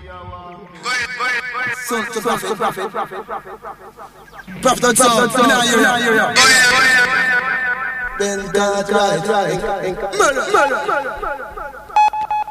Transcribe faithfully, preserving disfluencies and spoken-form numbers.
Son to prophet, prophet, prophet, prophet on sound. Now you, now you, now you. Then God, right, right. Murder, murder, murder.